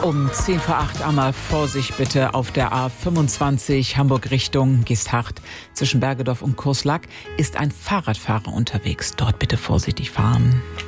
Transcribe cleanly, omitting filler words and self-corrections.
Um 10 vor 8 einmal Vorsicht bitte auf der A25 Hamburg Richtung Geesthacht. Zwischen Bergedorf und Kurslack ist ein Fahrradfahrer unterwegs. Dort bitte vorsichtig fahren.